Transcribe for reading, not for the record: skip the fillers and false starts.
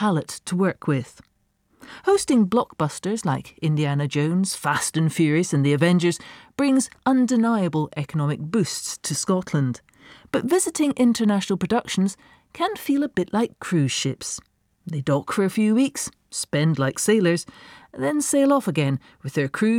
palette to work with. Hosting blockbusters like Indiana Jones, Fast and Furious and The Avengers brings undeniable economic boosts to Scotland. But visiting international productions can feel a bit like cruise ships. They dock for a few weeks, spend like sailors, then sail off again with their crew